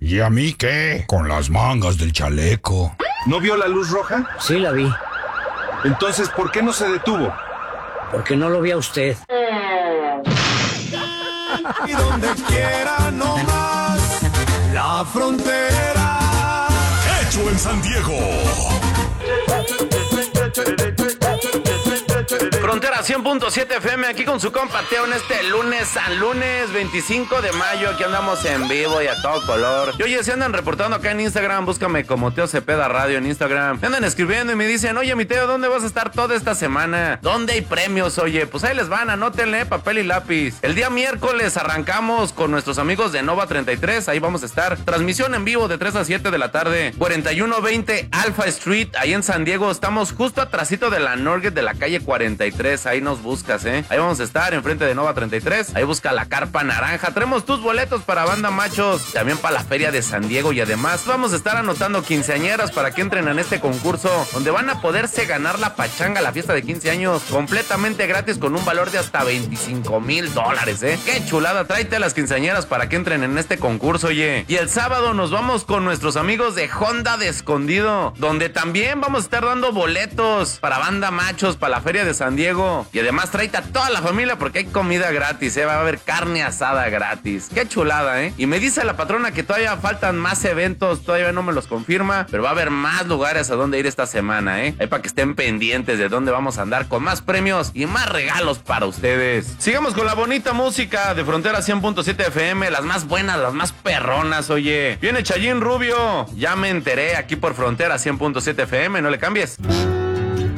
¿Y a mí qué? Con las mangas del chaleco. ¿No vio la luz roja? Sí, la vi. Entonces, ¿por qué no se detuvo? Porque no lo vi a usted. Y donde quiera no más, la frontera. Hecho en San Diego. Frontera 100.7 FM, aquí con su compa Teo en este lunes, San Lunes 25 de mayo. Aquí andamos en vivo y a todo color. Y oye, si andan reportando acá en Instagram, búscame como Teo Cepeda Radio en Instagram. Me andan escribiendo y me dicen, oye, mi Teo, ¿dónde vas a estar toda esta semana? ¿Dónde hay premios? Oye, pues ahí les van, anótenle papel y lápiz. El día miércoles arrancamos con nuestros amigos de Nova 33. Ahí vamos a estar. Transmisión en vivo de 3 a 7 de la tarde. 4120 Alpha Street, ahí en San Diego. Estamos justo atrasito de la Norgate de la calle 43. Ahí nos buscas, Ahí vamos a estar enfrente de Nova 33. Ahí busca la carpa naranja. Traemos tus boletos para Banda Machos, también para la Feria de San Diego. Y además vamos a estar anotando quinceañeras para que entren en este concurso, donde van a poderse ganar la pachanga, la fiesta de 15 años, completamente gratis con un valor de hasta $25,000, Qué chulada. Tráete a las quinceañeras para que entren en este concurso, oye. Y el sábado nos vamos con nuestros amigos de Honda de Escondido, donde también vamos a estar dando boletos para Banda Machos, para la Feria de San Diego. Y además tráete a toda la familia porque hay comida gratis, Va a haber carne asada gratis. Qué chulada, Y me dice la patrona que todavía faltan más eventos, todavía no me los confirma, pero va a haber más lugares a donde ir esta semana, Ahí para que estén pendientes de dónde vamos a andar con más premios y más regalos para ustedes. Sigamos con la bonita música de Frontera 100.7 FM, las más buenas, las más perronas, oye. Viene Chayín Rubio, ya me enteré, aquí por Frontera 100.7 FM, no le cambies.